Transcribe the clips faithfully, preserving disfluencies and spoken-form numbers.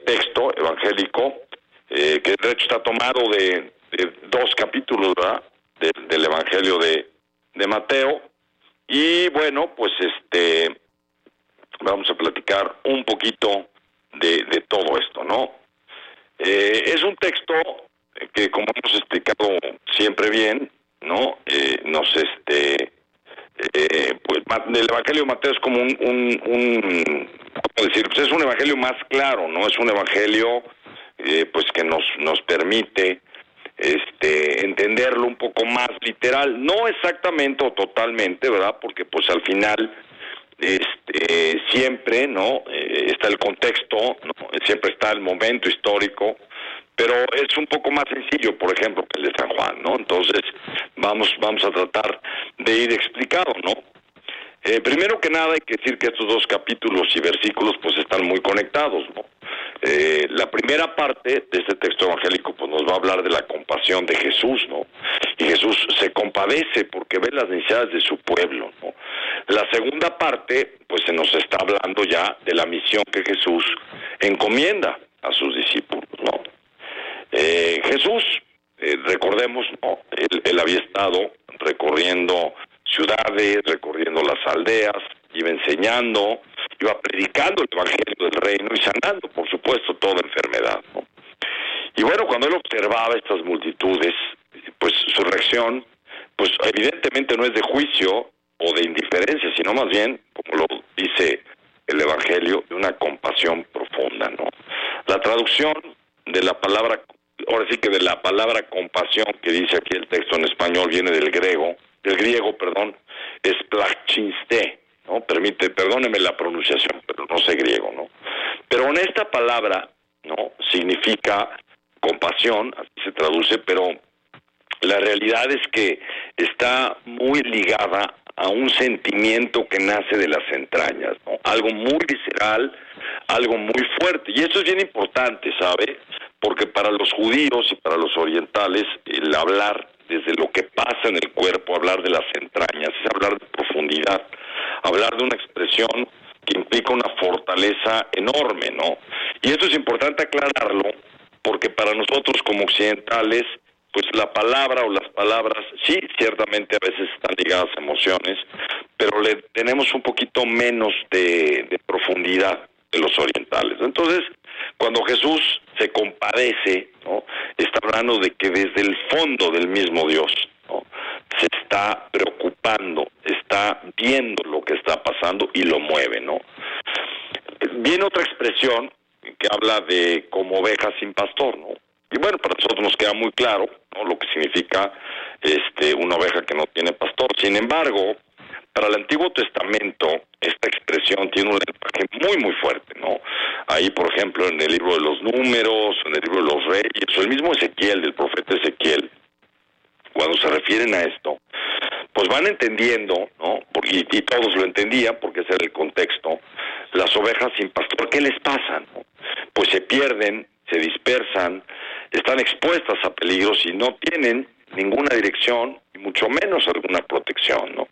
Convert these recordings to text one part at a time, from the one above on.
texto evangélico, eh, que de hecho está tomado de, de dos capítulos, ¿verdad?, de, del Evangelio de, de Mateo. Y bueno, pues este vamos a platicar un poquito de, de todo esto, ¿no? Eh, es un texto que, como hemos explicado siempre bien, ¿no? Eh, nos este eh, pues el Evangelio de Mateo es como un, un, un ¿cómo decir? Pues es un evangelio más claro, ¿no? Es un evangelio eh, pues que nos nos permite este entenderlo un poco más literal, no exactamente o totalmente, ¿verdad? Porque pues al final este siempre, ¿no? Eh, está el contexto, ¿no? Siempre está el momento histórico, pero es un poco más sencillo, por ejemplo, que el de San Juan, ¿no? Entonces, vamos vamos a tratar de ir explicado, ¿no? Eh, primero que nada hay que decir que estos dos capítulos y versículos pues están muy conectados, ¿no? Eh, la primera parte de este texto evangélico pues nos va a hablar de la compasión de Jesús, ¿no? Y Jesús se compadece porque ve las necesidades de su pueblo, ¿no? La segunda parte pues se nos está hablando ya de la misión que Jesús encomienda a sus discípulos, ¿no? Eh, Jesús, eh, recordemos, ¿no? Él, él había estado recorriendo ciudades, recorriendo las aldeas, iba enseñando, iba predicando el evangelio del reino y sanando, por supuesto, toda enfermedad, ¿no? Y bueno, cuando él observaba estas multitudes, pues su reacción, pues evidentemente no es de juicio o de indiferencia, sino más bien, como lo dice el evangelio, de una compasión profunda, ¿no? La traducción de la palabra, ahora sí que de la palabra compasión que dice aquí el texto en español, viene del griego, del griego, perdón, es plachiste, ¿no? Permite, perdóneme la pronunciación, pero no sé griego, ¿no? Pero en esta palabra, ¿no? Significa compasión, así se traduce, pero la realidad es que está muy ligada a un sentimiento que nace de las entrañas, ¿no? Algo muy visceral, algo muy fuerte. Y esto es bien importante, ¿sabe? Porque para los judíos y para los orientales, el hablar desde lo que pasa en el cuerpo, hablar de las entrañas, es hablar de profundidad, hablar de una expresión que implica una fortaleza enorme, ¿no? Y esto es importante aclararlo, porque para nosotros como occidentales, pues la palabra o las palabras, sí, ciertamente a veces están ligadas a emociones, pero le tenemos un poquito menos de, de profundidad de los orientales. Entonces, cuando Jesús se compadece, ¿no? Está hablando de que desde el fondo del mismo Dios, ¿no? Se está preocupando, está viendo lo que está pasando y lo mueve, ¿no? Viene otra expresión que habla de como ovejas sin pastor, ¿no? Y bueno, para nosotros nos queda muy claro, ¿no?, lo que significa este una oveja que no tiene pastor. Sin embargo, para el Antiguo Testamento, esta expresión tiene un lenguaje muy, muy fuerte, ¿no? Ahí, por ejemplo, en el libro de los Números, en el libro de los Reyes, o el mismo Ezequiel, del profeta Ezequiel, cuando se refieren a esto, pues van entendiendo, ¿no? Porque, y todos lo entendían, porque ese era el contexto. Las ovejas sin pastor, ¿qué les pasa, no? Pues se pierden, se dispersan, están expuestas a peligros y no tienen ninguna dirección, y mucho menos alguna protección, ¿no?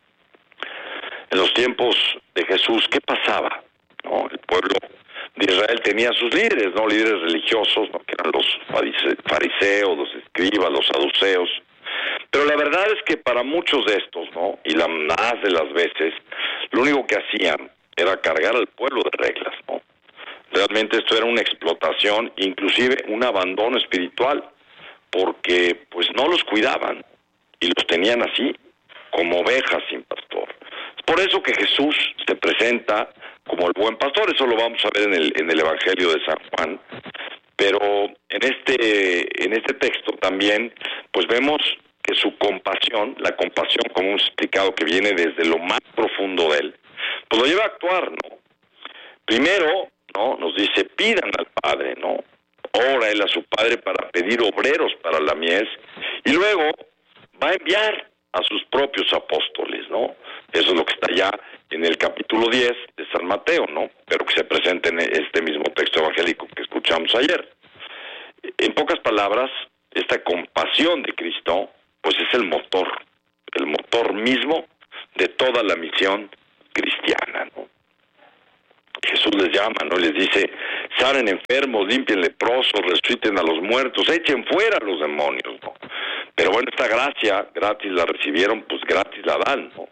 En los tiempos de Jesús, ¿qué pasaba? ¿No? El pueblo de Israel tenía sus líderes, ¿no? Líderes religiosos, ¿no? Que eran los fariseos, los escribas, los saduceos. Pero la verdad es que para muchos de estos, ¿no?, y la más de las veces, lo único que hacían era cargar al pueblo de reglas, ¿no? Realmente esto era una explotación, inclusive un abandono espiritual, porque pues no los cuidaban y los tenían así, como ovejas sin pastor. Es por eso que Jesús se presenta como el buen pastor. Eso lo vamos a ver en el en el Evangelio de San Juan. Pero en este en este texto también pues vemos que su compasión, la compasión, como hemos explicado, que viene desde lo más profundo de él, pues lo lleva a actuar, ¿no? Primero, ¿no?, nos dice, pidan al Padre, ¿no? Ora él a su Padre para pedir obreros para la mies, y luego va a enviar a sus propios apóstoles, ¿no? Eso es lo que está ya en el capítulo diez de San Mateo, ¿no? Pero que se presenta en este mismo texto evangélico que escuchamos ayer. En pocas palabras, esta compasión de Cristo, pues es el motor, el motor mismo de toda la misión cristiana, ¿no? Jesús les llama, ¿no? Les dice, sanen enfermos, limpien leprosos, resuciten a los muertos, echen fuera a los demonios, ¿no? Pero bueno, esta gracia gratis la recibieron, pues gratis la dan, ¿no?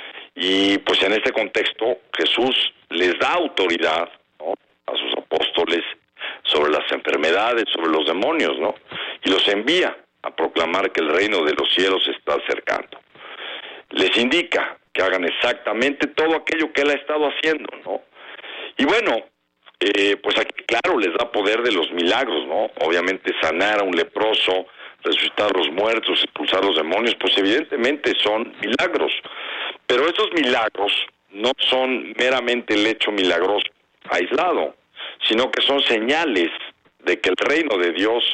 Y pues en este contexto Jesús les da autoridad, ¿no?, a sus apóstoles sobre las enfermedades, sobre los demonios, ¿no? Y los envía a proclamar que el reino de los cielos se está acercando. Les indica que hagan exactamente todo aquello que él ha estado haciendo, ¿no? Y bueno, eh, pues aquí claro les da poder de los milagros, ¿no? Obviamente sanar a un leproso, resucitar a los muertos, expulsar a los demonios, pues evidentemente son milagros. Pero estos milagros no son meramente el hecho milagroso aislado, sino que son señales de que el reino de Dios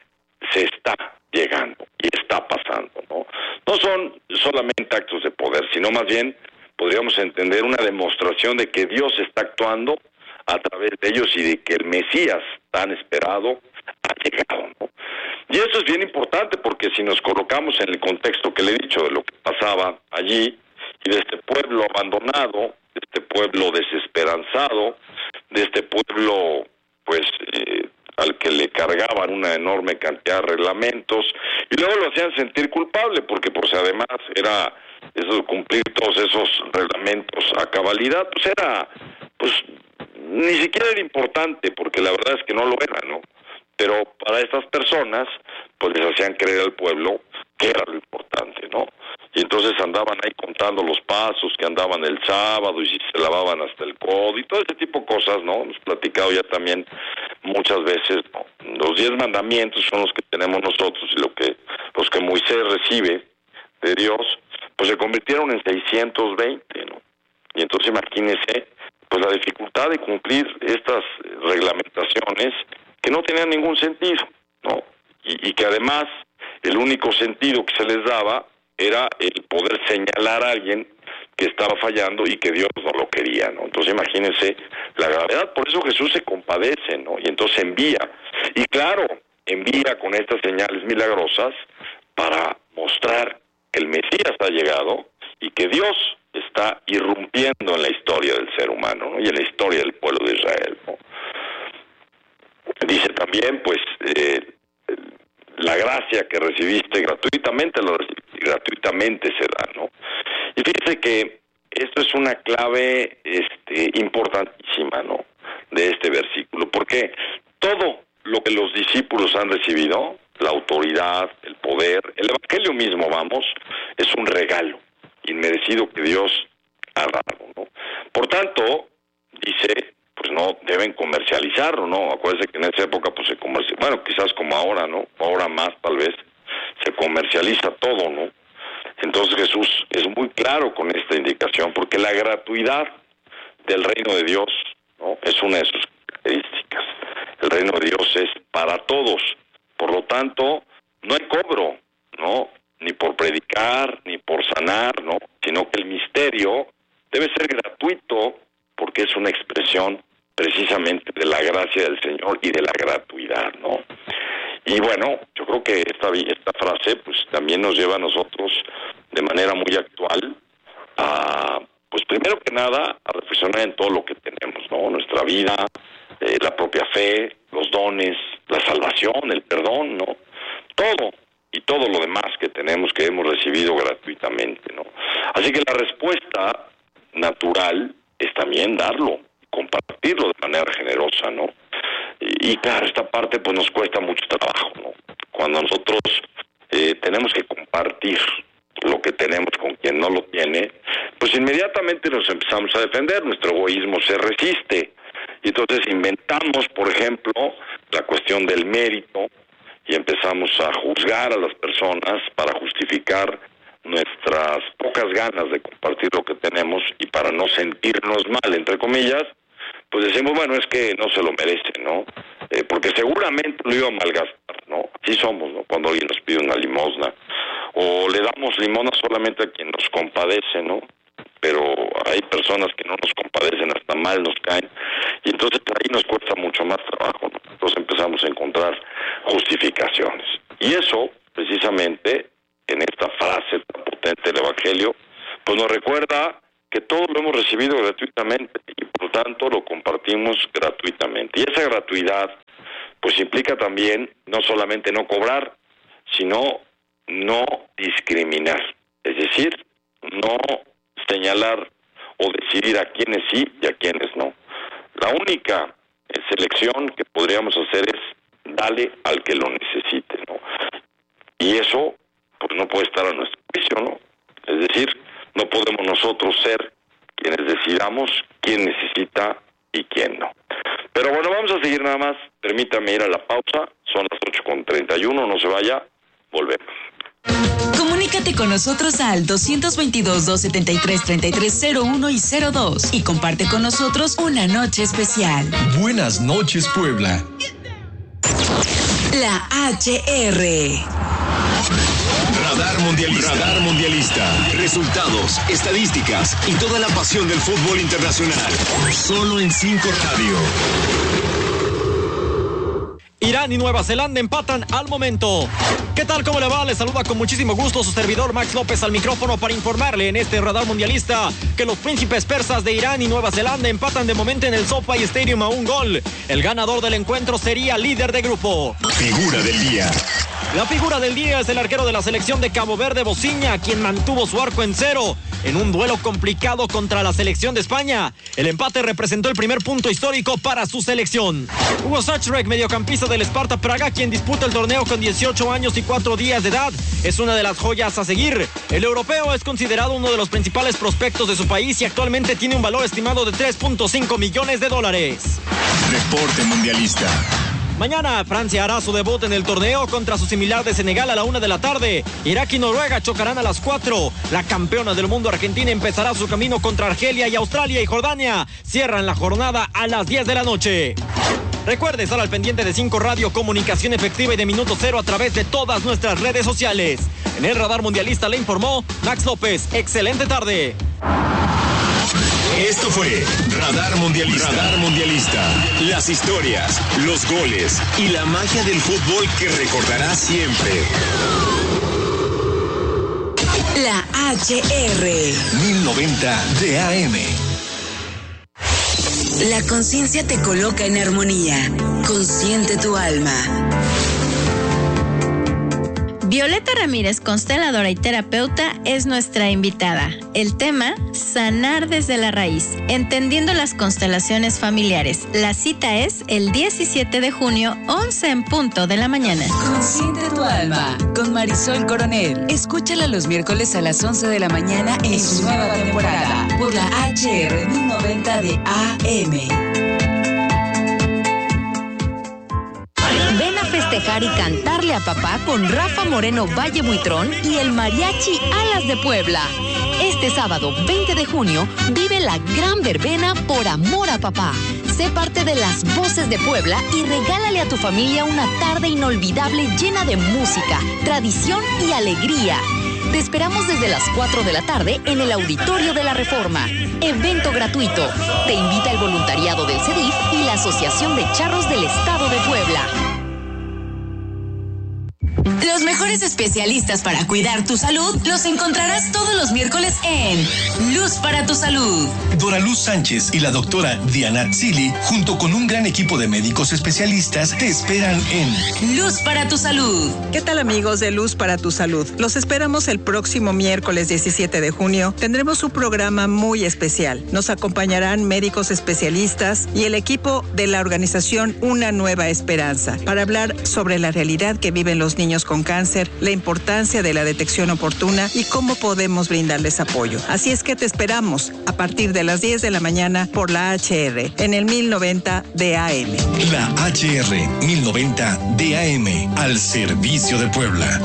se está llegando y está pasando, ¿no? No son solamente actos de poder, sino más bien podríamos entender una demostración de que Dios está actuando a través de ellos y de que el Mesías tan esperado ha llegado, ¿no? Y eso es bien importante porque si nos colocamos en el contexto que le he dicho de lo que pasaba allí y de este pueblo abandonado, de este pueblo desesperanzado, de este pueblo pues eh, al que le cargaban una enorme cantidad de reglamentos y luego lo hacían sentir culpable porque pues además era eso, cumplir todos esos reglamentos a cabalidad, pues era pues ni siquiera era importante porque la verdad es que no lo era, ¿no? Pero para estas personas pues les hacían creer al pueblo que era lo importante, ¿no? Y entonces andaban ahí contando los pasos, que andaban el sábado y si se lavaban hasta el codo y todo ese tipo de cosas, ¿no? Hemos platicado ya también muchas veces, ¿no? Los diez mandamientos son los que tenemos nosotros y lo que los que Moisés recibe de Dios, pues se convirtieron en seiscientos veinte, ¿no? Y entonces imagínense, pues la dificultad de cumplir estas reglamentaciones que no tenían ningún sentido, ¿no? Y, y que además el único sentido que se les daba era el poder señalar a alguien que estaba fallando y que Dios no lo quería, ¿no? Entonces imagínense la gravedad, por eso Jesús se compadece, ¿no? Y entonces envía, y claro, envía con estas señales milagrosas para mostrar que el Mesías ha llegado y que Dios está irrumpiendo en la historia del ser humano, ¿no? Y en la historia del pueblo de Israel, ¿no? Dice también, pues, eh, la gracia que recibiste gratuitamente, la recibiste, gratuitamente se da, ¿no? Y fíjese que esto es una clave este, importantísima, ¿no?, de este versículo, porque todo lo que los discípulos han recibido, la autoridad, el poder, el evangelio mismo, vamos, es un regalo inmerecido que Dios ha dado, ¿no? Por tanto, dice, pues no deben comercializarlo, ¿no? Acuérdense que en esa época pues se comercializa, bueno, quizás como ahora, ¿no? Ahora más tal vez, se comercializa todo, ¿no? Entonces Jesús es muy claro con esta indicación, porque la gratuidad del reino de Dios, ¿no?, es una de sus características. El reino de Dios es para todos, por lo tanto, no hay cobro, ¿no?, ni por predicar, ni por sanar, ¿no?, sino que el misterio debe ser gratuito, porque es una expresión precisamente de la gracia del Señor y de la gratuidad, ¿no? Y bueno, yo creo que esta, esta frase pues también nos lleva a nosotros de manera muy actual a, pues primero que nada, a reflexionar en todo lo que tenemos, ¿no? Nuestra vida, eh, la propia fe, los dones, la salvación, el perdón, ¿no? Todo, y todo lo demás que tenemos, que hemos recibido gratuitamente, ¿no? Así que la respuesta natural es también darlo, compartirlo de manera generosa, ¿no? Y, y claro, esta parte pues nos cuesta mucho trabajo, ¿no? Cuando nosotros eh, tenemos que compartir lo que tenemos con quien no lo tiene, pues inmediatamente nos empezamos a defender, nuestro egoísmo se resiste, y entonces inventamos, por ejemplo, la cuestión del mérito, y empezamos a juzgar a las personas para justificar nuestras pocas ganas de compartir lo que tenemos y para no sentirnos mal, entre comillas, pues decimos, bueno, es que no se lo merece, ¿no? Eh, porque seguramente lo iba a malgastar, ¿no? Así somos, ¿no? Cuando alguien nos pide una limosna. O le damos limosna solamente a quien nos compadece, ¿no? Pero hay personas que no nos compadecen, hasta mal nos caen. Y entonces por ahí nos cuesta mucho más trabajo, ¿no? Entonces empezamos a encontrar justificaciones. Y eso, precisamente, en esta frase tan potente del Evangelio, pues nos recuerda que todo lo hemos recibido gratuitamente y por tanto lo, compartimos gratuitamente. Y esa gratuidad pues implica también no solamente no cobrar, sino no discriminar, es decir, no señalar o decidir a quienes sí y a quienes no. La única selección que podríamos hacer es dale al que lo necesite, ¿no? Y eso pues no puede estar a nuestro juicio, ¿no? Es decir, no podemos nosotros ser quienes decidamos quién necesita y quién no. Pero bueno, vamos a seguir nada más. Permítame ir a la pausa. Son las ocho con treinta y uno. No se vaya. Volvemos. Comunícate con nosotros al dos dos dos, dos siete tres, tres tres cero uno y cero dos y comparte con nosotros una noche especial. Buenas noches, Puebla. La H R. Radar Mundialista. Radar Mundialista. Resultados, estadísticas y toda la pasión del fútbol internacional. Solo en cinco Radio. Irán y Nueva Zelanda empatan al momento. ¿Qué tal? ¿Cómo le va? Le saluda con muchísimo gusto su servidor Max López al micrófono para informarle en este Radar Mundialista que los príncipes persas de Irán y Nueva Zelanda empatan de momento en el SoFi Stadium a un gol. El ganador del encuentro sería líder de grupo. Figura del día. La figura del día es el arquero de la selección de Cabo Verde, Bociña, quien mantuvo su arco en cero en un duelo complicado contra la selección de España. El empate representó el primer punto histórico para su selección. Hugo Sachrek, mediocampista del Sparta Praga, quien disputa el torneo con dieciocho años y cuatro días de edad, es una de las joyas a seguir. El europeo es considerado uno de los principales prospectos de su país y actualmente tiene un valor estimado de tres punto cinco millones de dólares. Reporte Mundialista. Mañana Francia hará su debut en el torneo contra su similar de Senegal a la una de la tarde. Irak y Noruega chocarán a las cuatro. La campeona del mundo Argentina empezará su camino contra Argelia y Australia y Jordania cierran la jornada a las diez de la noche. Recuerde estar al pendiente de cinco Radio, comunicación efectiva y de minuto cero a través de todas nuestras redes sociales. En el Radar Mundialista le informó Max López. Excelente tarde. Esto fue Radar Mundialista. Radar Mundialista. Las historias, los goles y la magia del fútbol que recordarás siempre. La H R. mil noventa de A M. La conciencia te coloca en armonía. Consciente tu alma. Violeta Ramírez, consteladora y terapeuta, es nuestra invitada. El tema, sanar desde la raíz, entendiendo las constelaciones familiares. La cita es el diecisiete de junio, once en punto de la mañana. Consciente tu alma, con Marisol Coronel. Escúchala los miércoles a las once de la mañana en su nueva temporada, por la H R mil noventa de A M. Ven a festejar y cantarle a papá con Rafa Moreno Valle Buitrón y el Mariachi Alas de Puebla. Este sábado veinte de junio vive la gran verbena por amor a papá. Sé parte de las voces de Puebla y regálale a tu familia una tarde inolvidable llena de música, tradición y alegría. Te esperamos desde las cuatro de la tarde en el Auditorio de la Reforma. Evento gratuito. Te invita el voluntariado del C E D I F y la Asociación de Charros del Estado de Puebla. Los mejores especialistas para cuidar tu salud los encontrarás todos los miércoles en Luz para tu Salud. Dora Luz Sánchez y la doctora Diana Zili, junto con un gran equipo de médicos especialistas, te esperan en Luz para tu Salud. ¿Qué tal, amigos de Luz para tu Salud? Los esperamos el próximo miércoles diecisiete de junio. Tendremos un programa muy especial. Nos acompañarán médicos especialistas y el equipo de la organización Una Nueva Esperanza para hablar sobre la realidad que viven los niños con cáncer, la importancia de la detección oportuna y cómo podemos brindarles apoyo. Así es que te esperamos a partir de las diez de la mañana por la H R en el mil noventa de A M. La H R mil noventa de A M, al servicio de Puebla.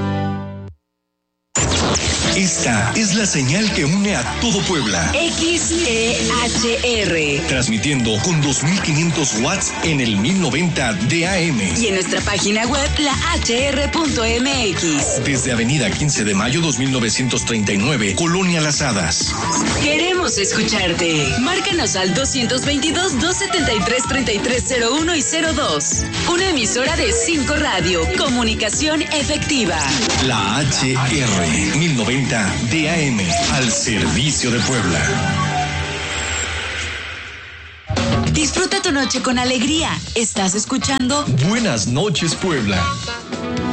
Esta es la señal que une a todo Puebla. X E H R. Transmitiendo con dos mil quinientos watts en el mil noventa de A M. Y en nuestra página web, la H R punto M X. Desde Avenida quince de mayo dos mil novecientos treinta y nueve, Colonia Las Hadas. Queremos escucharte. Márcanos al dos dos dos, dos siete tres, tres tres cero uno y cero dos. Una emisora de cinco Radio. Comunicación efectiva. La H R mil noventa de A M, al servicio de Puebla. Disfruta tu noche con alegría. Estás escuchando Buenas noches, Puebla.